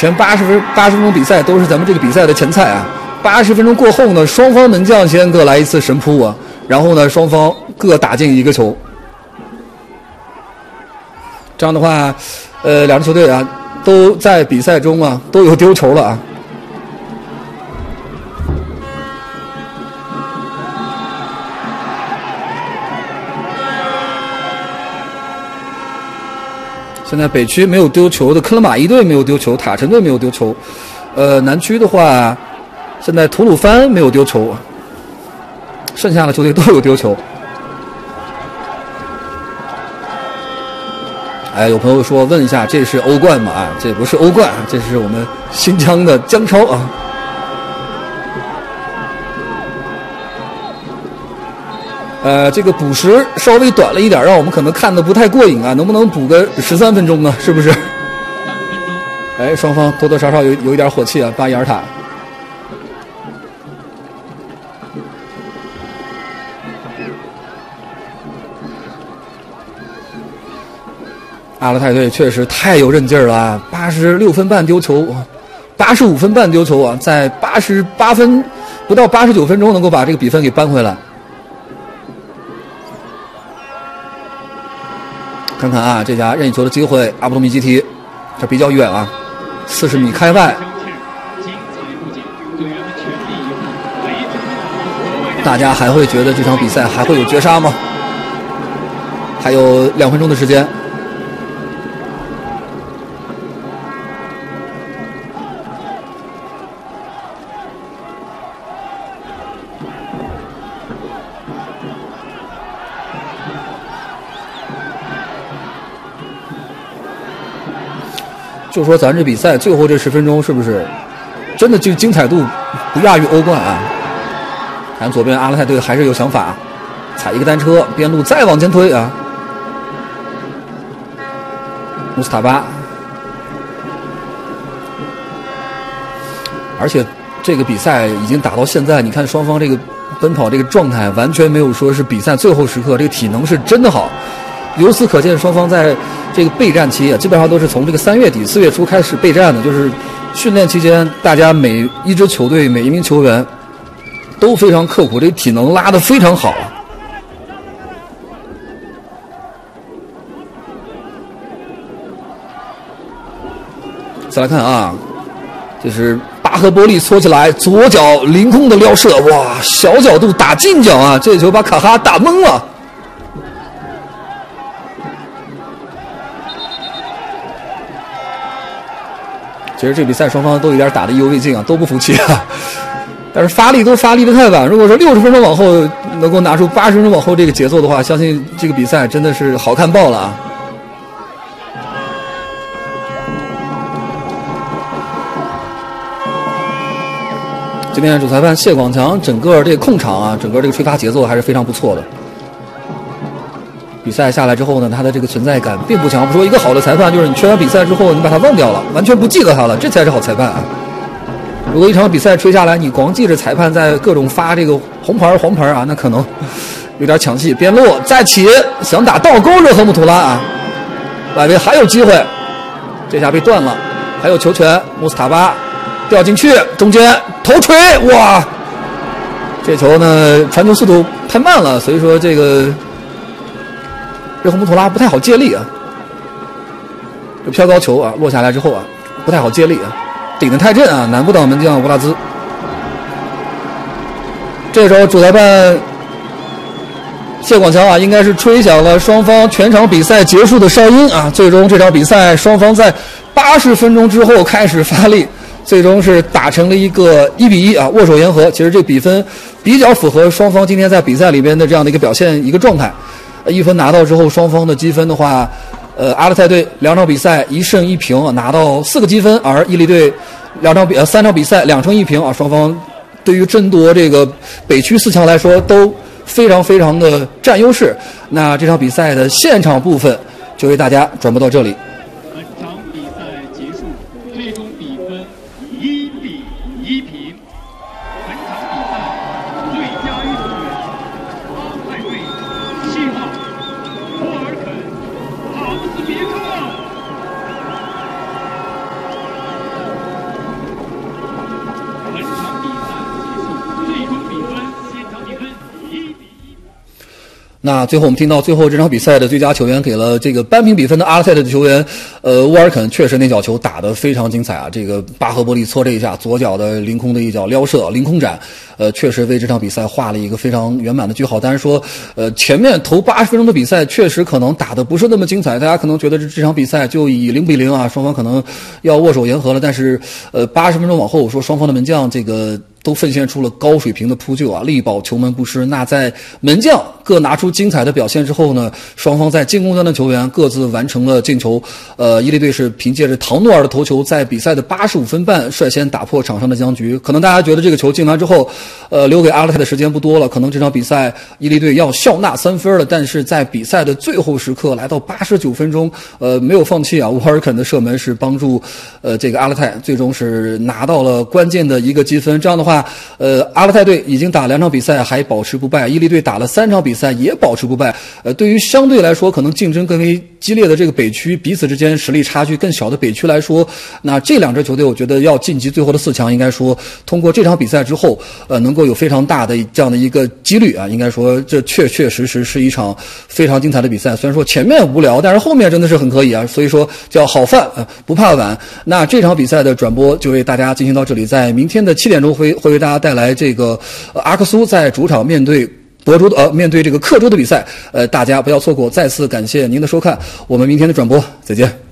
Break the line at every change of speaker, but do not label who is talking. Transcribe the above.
前80分钟比赛都是咱们这个比赛的前菜啊。80分钟过后呢，双方门将先各来一次神扑啊，然后呢，双方各打进一个球。这样的话，两支球队啊都在比赛中啊都有丢球了啊。现在北区没有丢球的科勒马伊队没有丢球，塔城队没有丢球。南区的话，现在吐鲁番没有丢球，剩下的球队都有丢球。哎，有朋友说问一下，这是欧冠吗？啊，这不是欧冠，这是我们新疆的江超啊。这个补时稍微短了一点，让我们可能看得不太过瘾啊，能不能补个13分钟呢？是不是？哎，双方多多少少有一点火气啊，巴伊尔塔。阿勒泰队确实太有韧劲儿了啊！86分半丢球，85分半丢球啊，在88分不到89分钟能够把这个比分给扳回来。看看啊，这家任意球的机会，阿布多米基提，这比较远啊，40米开外。大家还会觉得这场比赛还会有绝杀吗？还有2分钟的时间。就说咱这比赛最后这10分钟是不是真的就精彩度不亚于欧冠啊？看左边阿勒泰队还是有想法，踩一个单车，边路再往前推啊。穆斯塔巴，而且这个比赛已经打到现在，你看双方这个奔跑这个状态完全没有说是比赛最后时刻，这个体能是真的好。由此可见，双方在这个备战期啊，基本上都是从这个3月底4月初开始备战的，就是训练期间，大家每一支球队每一名球员都非常刻苦，这个体能拉得非常好。再来看啊，就是巴赫波利搓起来，左脚凌空的撩射，哇，小角度打近角啊，这球把卡哈打懵了。其实这比赛双方都有点打得意犹未尽啊，都不服气啊。但是发力得太晚。如果说60分钟往后能够拿出80分钟往后这个节奏的话，相信这个比赛真的是好看爆了啊。今天主裁判谢广强整个这个控场啊，整个这个吹罚节奏还是非常不错的。比赛下来之后呢，他的这个存在感并不强。我们说一个好的裁判就是你吹完比赛之后，你把他忘掉了，完全不记得他了，这才是好裁判啊。如果一场比赛吹下来，你光记着裁判在各种发这个红牌黄牌啊，那可能有点抢戏。边路再起，想打倒钩热河姆图拉啊，外围还有机会，这下被断了，还有球权，穆斯塔巴掉进去，中间头锤，哇，这球呢传球速度太慢了，所以说这个热河姆图拉不太好借力啊。这飘高球啊落下来之后啊不太好借力啊，顶得太正啊，南部岛门将乌拉兹。这时候主裁判谢广强啊应该是吹响了双方全场比赛结束的哨音啊，最终这场比赛双方在80分钟之后开始发力，最终是打成了一个1-1啊，握手言和。其实这比分比较符合双方今天在比赛里边的这样的一个表现一个状态。1分拿到之后，双方的积分的话，阿勒泰队2场比赛1胜1平拿到4个积分，而伊犁队3场比赛2胜1平啊，双方对于争夺这个北区4强来说都非常非常的占优势。那这场比赛的现场部分就为大家转播到这里。
本场比赛结束，最终比分1-1平。本场比赛最佳运动员，阿勒泰队7号霍尔肯·塔姆斯别克。
那最后我们听到最后这场比赛的最佳球员给了这个扳平比分的阿勒泰的球员，沃尔肯确实那脚球打得非常精彩啊！这个巴赫伯利搓这一下，左脚的凌空的一脚撩射，凌空斩，确实为这场比赛画了一个非常圆满的句号。但是说，前面头80分钟的比赛确实可能打得不是那么精彩，大家可能觉得这场比赛就以0-0啊，双方可能要握手言和了。但是，80分钟往后，说双方的门将这个都奉献出了高水平的扑救啊，力保球门不失。那在门将各拿出精彩的表现之后呢，双方在进攻端的球员各自完成了进球。伊利队是凭借着唐诺尔的头球，在比赛的85分半率先打破场上的僵局。可能大家觉得这个球进完之后，留给阿勒泰的时间不多了，可能这场比赛伊利队要笑纳3分了。但是在比赛的最后时刻，来到89分钟，没有放弃啊，沃尔肯的射门是帮助这个阿勒泰最终是拿到了关键的一个积分。这样的话，阿勒泰队已经打2场比赛还保持不败，伊利队打了3场比赛也保持不败。对于相对来说可能竞争更为激烈的这个北区，彼此之间实力差距更小的北区来说，那这2支球队我觉得要晋级最后的4强，应该说通过这场比赛之后，能够有非常大的这样的一个几率啊，应该说这确实是一场非常精彩的比赛。虽然说前面无聊，但是后面真的是很可以啊，所以说叫好饭不怕晚。那这场比赛的转播就为大家进行到这里，在明天的7点钟会为大家带来这个阿克苏在主场面对面对这个克州的比赛，大家不要错过。再次感谢您的收看，我们明天的转播再见。